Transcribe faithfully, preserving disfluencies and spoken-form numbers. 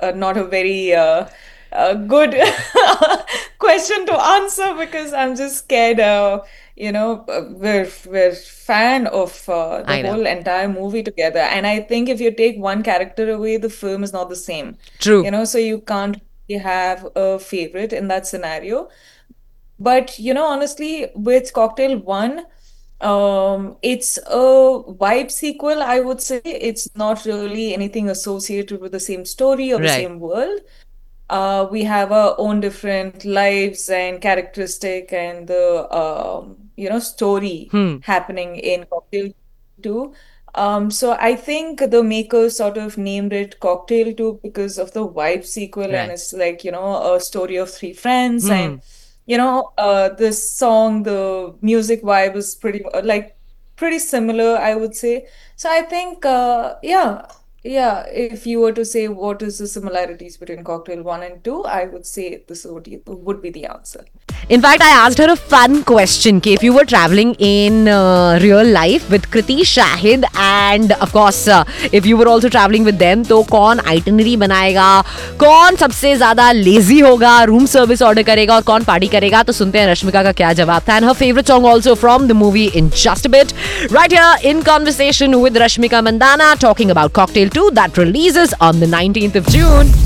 uh, not a very uh, uh, good question to answer because I'm just scared. Uh, you know, uh, we're we're fan of uh, the I know. whole entire movie together, and I think if you take one character away, the film is not the same. True. You know, so you can't really have a favorite in that scenario. But you know, honestly, with Cocktail One, um, it's a vibe sequel, I would say. It's not really anything associated with the same story or the Right. same world. Uh, we have our own different lives and characteristic and the um, you know, story Hmm. happening in Cocktail Two. Um, so I think the makers sort of named it Cocktail Two because of the vibe sequel, and Right. it's like, you know, a story of three friends, and Hmm. you know, uh, this song, the music vibe is pretty uh, like pretty similar, I would say. So I think, uh, yeah, yeah, if you were to say what is the similarities between Cocktail one and two, I would say this would, would be the answer. In fact, I asked her a fun question. Ki if you were traveling in uh, real life with Kriti, Shahid, and of course, uh, if you were also traveling with them, तो कौन itinerary बनाएगा, कौन सबसे ज़्यादा lazy होगा, room service order करेगा और कौन party करेगा? तो सुनते हैं रश्मिका का क्या जवाब था. And her favorite song also from the movie in just a bit. Right here in conversation with Rashmika Mandana talking about Cocktail two that releases on the nineteenth of June.